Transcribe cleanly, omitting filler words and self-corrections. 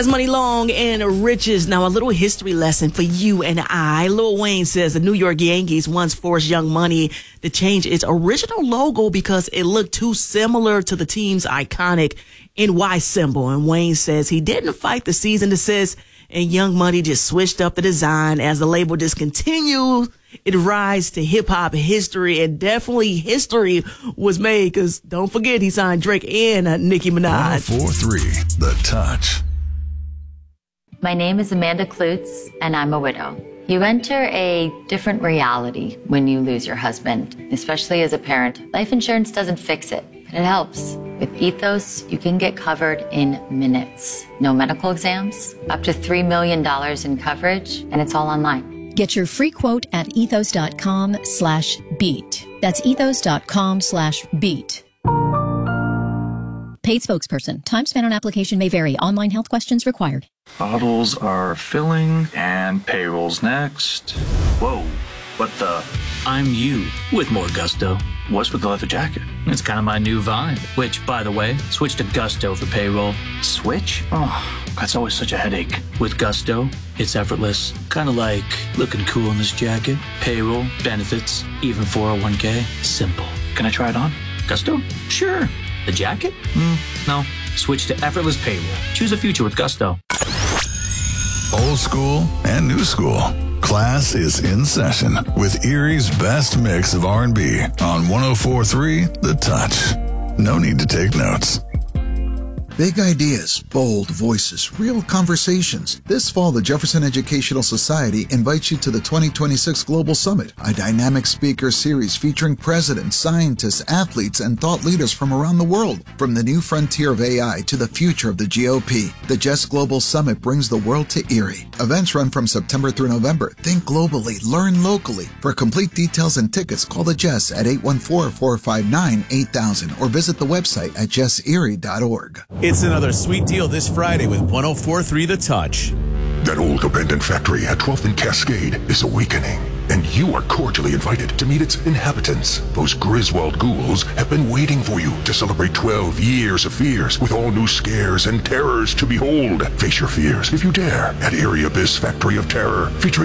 That's Money Long and Riches. Now, a little history lesson for you and I. Lil Wayne says the New York Yankees once forced Young Money to change its original logo because it looked too similar to the team's iconic NY symbol. And Wayne says he didn't fight the cease and desist, and Young Money just switched up the design as the label discontinued its rise to hip-hop history. And definitely history was made because don't forget he signed Drake and Nicki Minaj. 104.3 The Touch. My name is Amanda Klutz, and I'm a widow. You enter a different reality when you lose your husband, especially as a parent. Life insurance doesn't fix it, but it helps. With Ethos, you can get covered in minutes. No medical exams, up to $3 million in coverage, and it's all online. Get your free quote at ethos.com/beat. That's ethos.com/beat. Paid spokesperson. Time spent on application may vary. Online health questions required. Bottles are filling and payroll's next. Whoa, what the? I'm you with more gusto. What's with the leather jacket? It's kind of my new vibe, which, by the way, switch to Gusto for payroll. Switch? Oh, that's always such a headache. With Gusto, it's effortless. Kind of like looking cool in this jacket. Payroll, benefits, even 401k. Simple. Can I try it on? Gusto? Sure. The jacket? No. Switch to effortless payroll. Choose a future with Gusto. Old school and new school. Class is in session with Erie's best mix of R&B on 104.3 The Touch. No need to take notes. Big ideas, bold voices, real conversations. This fall, the Jefferson Educational Society invites you to the 2026 Global Summit, a dynamic speaker series featuring presidents, scientists, athletes, and thought leaders from around the world. From the new frontier of AI to the future of the GOP, the JES Global Summit brings the world to Erie. Events run from September through November. Think globally, learn locally. For complete details and tickets, call the JES at 814-459-8000 or visit the website at jeserie.org. It's another sweet deal this Friday with 104.3 The Touch. That old abandoned factory at 12th and Cascade is awakening, and you are cordially invited to meet its inhabitants. Those Griswold ghouls have been waiting for you to celebrate 12 years of fears with all new scares and terrors to behold. Face your fears if you dare at Erie Abyss Factory of Terror, featuring